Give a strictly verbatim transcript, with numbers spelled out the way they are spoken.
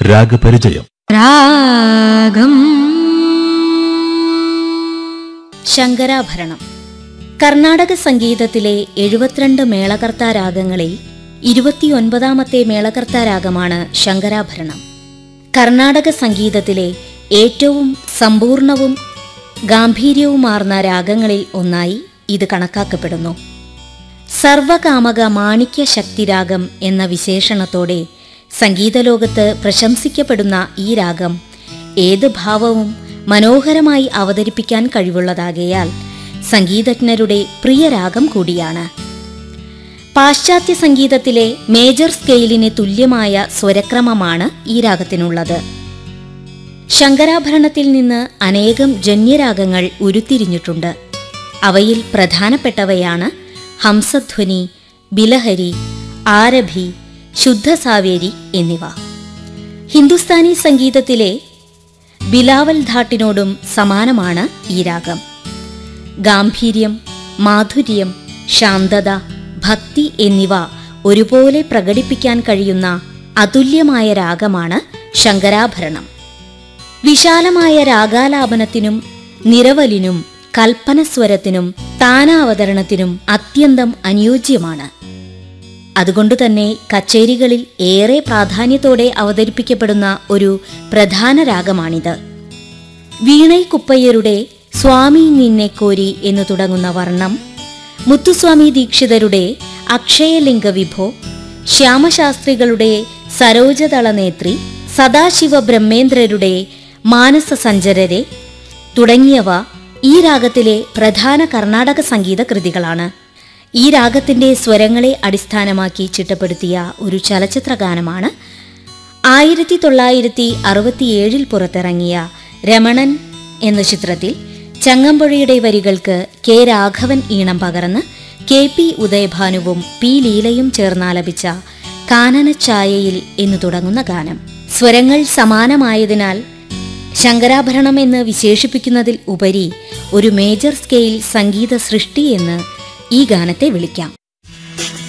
രാഗപരിചയം. രാഗം. ശങ്കരാഭരണം. കർണാടക സംഗീതത്തിലെ എഴുപത്തിരണ്ട് മേളകർത്താ രാഗങ്ങളിൽ ഇരുപത്തിയൊൻപതാമത്തെ മേളകർത്താ രാഗമാണ് ശങ്കരാഭരണം. കർണാടക സംഗീതത്തിലെ ഏറ്റവും സമ്പൂർണവും ഗാംഭീര്യവുമാർന്ന രാഗങ്ങളിൽ ഒന്നായി ഇത് കണക്കാക്കപ്പെടുന്നു. സർവകാമക മാണിക്യ ശക്തിരാഗം എന്ന വിശേഷണത്തോടെ സംഗീതലോകത്ത് പ്രശംസിക്കപ്പെടുന്ന ഈ രാഗം ഏത് ഭാവവും മനോഹരമായി അവതരിപ്പിക്കാൻ കഴിവുള്ളതാകയാൽ സംഗീതജ്ഞരുടെ പ്രിയ രാഗം കൂടിയാണ്. പാശ്ചാത്യ സംഗീതത്തിലെ മേജർ സ്കെയിലിന് തുല്യമായ സ്വരക്രമമാണ് ഈ രാഗത്തിനുള്ളത്. ശങ്കരാഭരണത്തിൽ നിന്ന് അനേകം ജന്യരാഗങ്ങൾ ഉരുത്തിരിഞ്ഞിട്ടുണ്ട്. അവയിൽ പ്രധാനപ്പെട്ടവയാണ് ഹംസധ്വനി, ബിലഹരി, ആരഭി, ശുദ്ധസാവേരി എന്നിവ. ഹിന്ദുസ്ഥാനി സംഗീതത്തിലെ ബിലാവൽ ധാട്ടിനോടും സമാനമാണ് ഈ രാഗം. ഗാംഭീര്യം, മാധുര്യം, ശാന്തത, ഭക്തി എന്നിവ ഒരുപോലെ പ്രകടിപ്പിക്കാൻ കഴിയുന്ന അതുല്യമായ രാഗമാണ് ശങ്കരാഭരണം. വിശാലമായ രാഗാലാപനത്തിനും നിരവലിനും കൽപ്പനസ്വരത്തിനും താനാവതരണത്തിനും അത്യന്തം അനുയോജ്യമാണ്. അതുകൊണ്ടുതന്നെ കച്ചേരികളിൽ ഏറെ പ്രാധാന്യത്തോടെ അവതരിപ്പിക്കപ്പെടുന്ന ഒരു പ്രധാന രാഗമാണിത്. വീണൈ കുപ്പയ്യരുടെ സ്വാമി നിന്നെ കോരി എന്നു തുടങ്ങുന്ന വർണ്ണം, മുത്തുസ്വാമി ദീക്ഷിതരുടെ അക്ഷയലിംഗ വിഭോ, ശ്യാമശാസ്ത്രികളുടെ സരോജദളനേത്രി, സദാശിവ ബ്രഹ്മേന്ദ്രരുടെ മാനസ സഞ്ചരരെ തുടങ്ങിയവ ഈ രാഗത്തിലെ പ്രധാന കർണാടക സംഗീത കൃതികളാണ്. ഈ രാഗത്തിന്റെ സ്വരങ്ങളെ അടിസ്ഥാനമാക്കി ചിട്ടപ്പെടുത്തിയ ഒരു ചലച്ചിത്ര ഗാനമാണ് ആയിരത്തി തൊള്ളായിരത്തി അറുപത്തിയേഴിൽ പുറത്തിറങ്ങിയ രമണൻ എന്ന ചിത്രത്തിൽ ചങ്ങമ്പുഴയുടെ വരികൾക്ക് കെ രാഘവൻ ഈണം പകർന്ന് കെ പി ഉദയഭാനുവും പി ലീലയും ചേർന്നാലപിച്ച കാനനഛായയിൽ എന്നു തുടങ്ങുന്ന ഗാനം. സ്വരങ്ങൾ സമാനമായതിനാൽ ശങ്കരാഭരണം എന്ന് വിശേഷിപ്പിക്കുന്നതിൽ ഉപരി ഒരു മേജർ സ്കെയിൽ സംഗീത സൃഷ്ടി എന്ന് ഈ ഗാനത്തെ വിളിക്കാം.